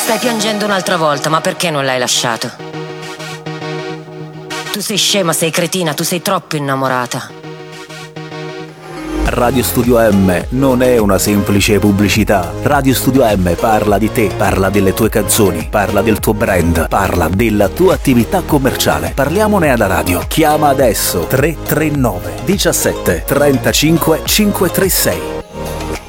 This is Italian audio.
Stai piangendo un'altra volta, ma perché non l'hai lasciato? Tu sei scema, sei cretina, tu sei troppo innamorata. Radio Studio M non è una semplice pubblicità. Radio Studio M parla di te, parla delle tue canzoni, parla del tuo brand, parla della tua attività commerciale. Parliamone alla radio. Chiama adesso 339 17 35 536.